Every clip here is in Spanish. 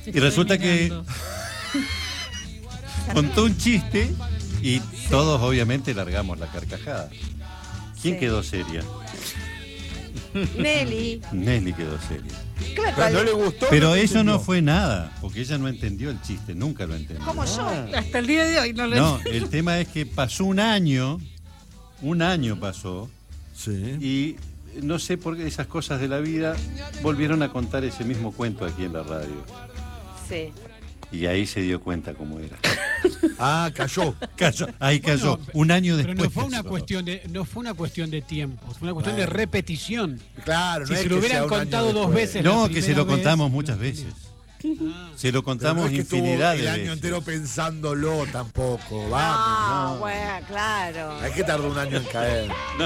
Y resulta que contó un chiste y todos obviamente largamos la carcajada. ¿Quién quedó seria? Nelly. Nelly quedó seria. Claro, ¿No le gustó? Pero no eso entendió. no fue nada, porque ella no entendió el chiste, nunca lo entendió. como yo. Hasta el día de hoy no lo No, el tema es que pasó un año pasó, Sí. y no sé por qué esas cosas de la vida volvieron a contar ese mismo cuento aquí en la radio. Sí. Y ahí se dio cuenta cómo era. Ah, cayó. Ahí cayó. Bueno, Un año Pero después. no fue una pasó. cuestión de tiempo, fue una cuestión de repetición. Claro, Si no se es lo que hubieran sea un año contado dos después. veces. No, la que se lo primera contamos vez, muchas no veces. entendía. Se lo Pero contamos no es que estuvo infinidad el de año veces. entero pensándolo tampoco. Vamos. No, bueno, claro. Hay que tardar un año en caer. No.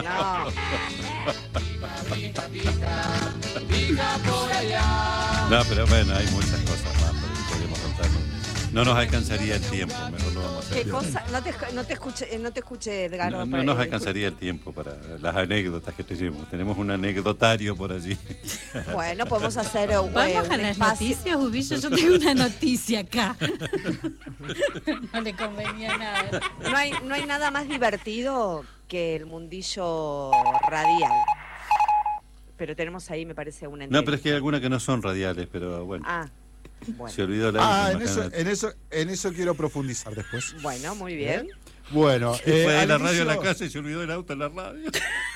No, pero bueno, hay muchas cosas más por las que podemos contar. No nos alcanzaría el tiempo, mejor no vamos a hacer. ¿Qué cosa? No te escuché, Edgardo. No nos alcanzaría el tiempo para las anécdotas que tenemos. Tenemos un anecdotario por allí. Bueno, podemos hacer Vamos a un las espacio. noticias, Ubillo. Yo tengo una noticia acá. No le convenía nada. No hay nada más divertido que el mundillo radial. Pero tenemos ahí, me parece, una No, pero es que hay algunas que no son radiales, pero bueno. Ah, bueno. Se olvidó la Ah, última, en eso quiero profundizar después. Bueno, muy bien. Bueno, Fue de al la radio a la inicio- casa y se olvidó el auto en la radio.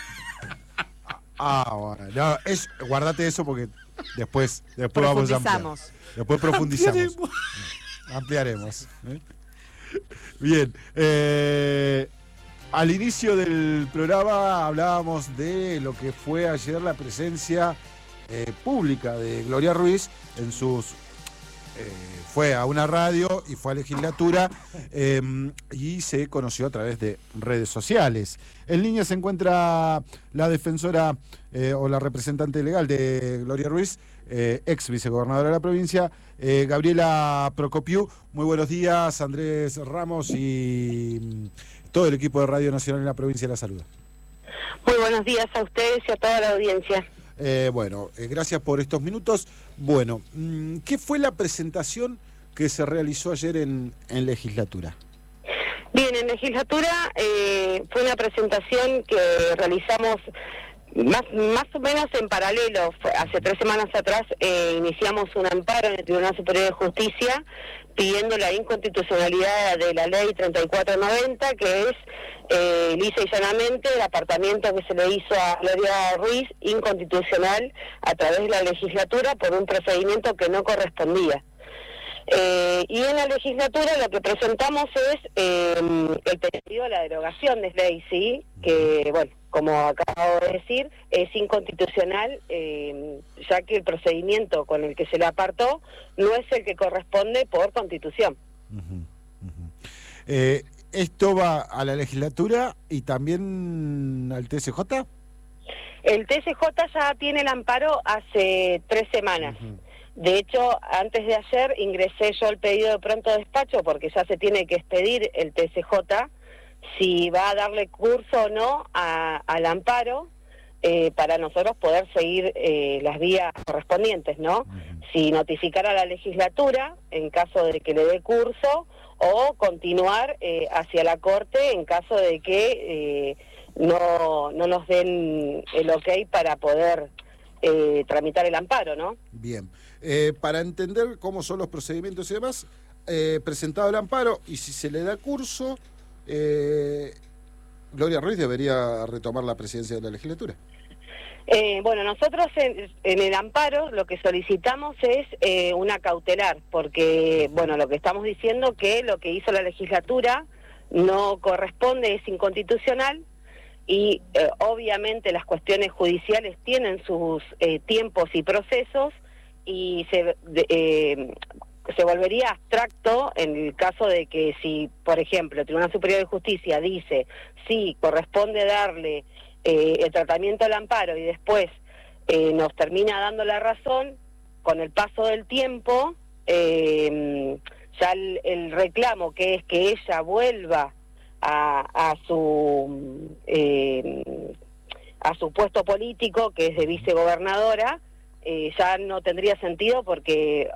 Ah, bueno, no, guardate eso porque después vamos a ampliar. Profundizamos. Después profundizamos. Ampliaremos. Bien, al inicio del programa hablábamos de lo que fue ayer la presencia pública de Gloria Ruiz en sus... fue a una radio y fue a legislatura y se conoció a través de redes sociales. En línea se encuentra la defensora o la representante legal de Gloria Ruiz, ex vicegobernadora de la provincia, Gabriela Procopiu. Muy buenos días, Andrés Ramos y todo el equipo de Radio Nacional en la provincia de La Saluda. Muy buenos días a ustedes y a toda la audiencia. Gracias por estos minutos. Bueno, ¿qué fue la presentación que se realizó ayer en legislatura? Bien, en legislatura fue una presentación que realizamos más o menos en paralelo. Hace 3 semanas atrás iniciamos un amparo en el Tribunal Superior de Justicia pidiendo la inconstitucionalidad de la ley 3490, que es lisa y llanamente el apartamiento que se le hizo a Gloria Ruiz inconstitucional a través de la legislatura por un procedimiento que no correspondía. Y en la legislatura lo que presentamos es el pedido a la derogación de ley, ¿sí? Que, bueno, como acabo de decir, es inconstitucional, ya que el procedimiento con el que se le apartó no es el que corresponde por Constitución. ¿Esto va a la legislatura y también al TSJ? El TSJ ya tiene el amparo hace 3 semanas. De hecho, antes de ayer ingresé yo el pedido de pronto despacho porque ya se tiene que expedir el TSJ si va a darle curso o no al amparo para nosotros poder seguir las vías correspondientes, ¿no? Si notificar a la legislatura en caso de que le dé curso o continuar hacia la Corte en caso de que no nos den el ok para poder tramitar el amparo, ¿no? Bien. Para entender cómo son los procedimientos y demás, presentado el amparo y si se le da curso, Gloria Ruiz debería retomar la presidencia de la legislatura. Bueno, nosotros en el amparo lo que solicitamos es una cautelar, porque, bueno, lo que estamos diciendo que lo que hizo la legislatura no corresponde, es inconstitucional, y obviamente las cuestiones judiciales tienen sus tiempos y procesos, y se volvería abstracto en el caso de que si, por ejemplo, el Tribunal Superior de Justicia dice sí, corresponde darle el tratamiento al amparo y después nos termina dando la razón, con el paso del tiempo, ya el reclamo que es que ella vuelva a su puesto político, que es de vicegobernadora, ya no tendría sentido porque